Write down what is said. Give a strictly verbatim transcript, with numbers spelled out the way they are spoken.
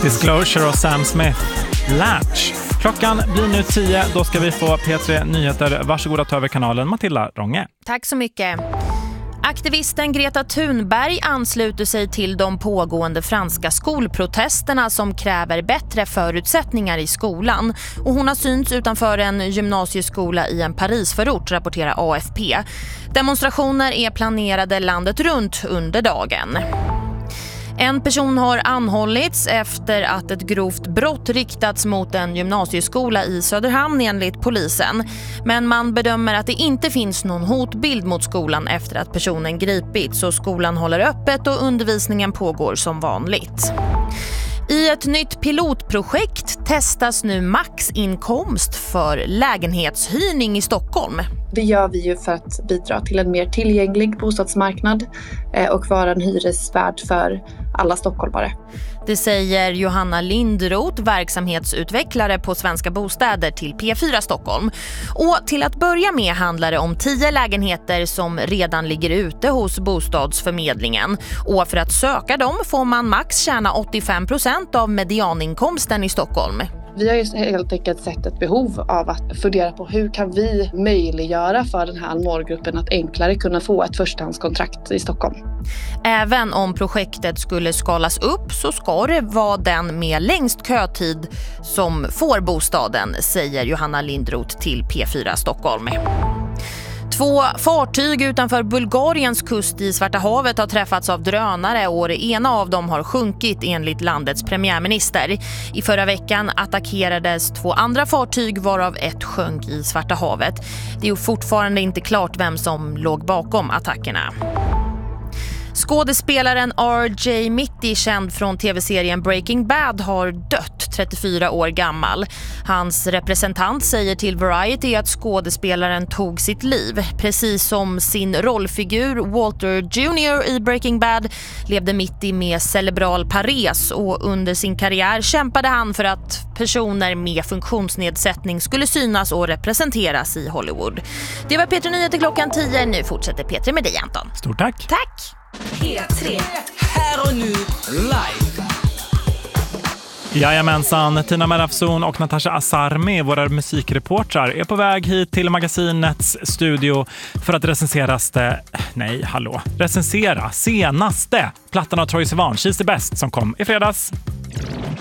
Disclosure och Sam Smith, Latch. Klockan blir nu tio, då ska vi få P tre Nyheter. Varsågoda ta över kanalen, Matilda Ronge. Tack så mycket. Aktivisten Greta Thunberg ansluter sig till de pågående franska skolprotesterna som kräver bättre förutsättningar i skolan. Och hon har synts utanför en gymnasieskola i en Parisförort, rapporterar A F P. Demonstrationer är planerade landet runt under dagen. En person har anhållits efter att ett grovt brott riktats mot en gymnasieskola i Söderhamn enligt polisen. Men man bedömer att det inte finns någon hotbild mot skolan efter att personen gripits, så skolan håller öppet och undervisningen pågår som vanligt. I ett nytt pilotprojekt testas nu maxinkomst för lägenhetshyrning i Stockholm. Det gör vi ju för att bidra till en mer tillgänglig bostadsmarknad och vara en hyresvärd för alla stockholmare. Det säger Johanna Lindroth, verksamhetsutvecklare på Svenska Bostäder till P fyra Stockholm. Och till att börja med handlar det om tio lägenheter som redan ligger ute hos bostadsförmedlingen. Och för att söka dem får man max tjäna åttiofem procent av medianinkomsten i Stockholm. Vi har ju helt enkelt sett ett behov av att fundera på hur kan vi möjliggöra för den här målgruppen att enklare kunna få ett förstahandskontrakt i Stockholm. Även om projektet skulle skalas upp så ska det vara den med längst kötid som får bostaden, säger Johanna Lindroth till P fyra Stockholm. Två fartyg utanför Bulgariens kust i Svarta havet har träffats av drönare och det ena av dem har sjunkit enligt landets premiärminister. I förra veckan attackerades två andra fartyg varav ett sjönk i Svarta havet. Det är fortfarande inte klart vem som låg bakom attackerna. Skådespelaren R J Mitte, känd från tv-serien Breaking Bad, har dött, trettiofyra år gammal. Hans representant säger till Variety att skådespelaren tog sitt liv. Precis som sin rollfigur Walter junior i Breaking Bad levde Mitte med cerebral pares och under sin karriär kämpade han för att personer med funktionsnedsättning skulle synas och representeras i Hollywood. Det var P tre Nyheter klockan tio. Nu fortsätter P tre med dig, Anton. Stort tack. Tack. P tre. Här och nu live. Jajamensan, Tina Merafson och Natasha Asarmi, våra musikreportrar, är på väg hit till magasinets studio för att recenseraste, nej hallå, recensera senaste plattan av Troye Sivan, She's the Best, som kom i fredags.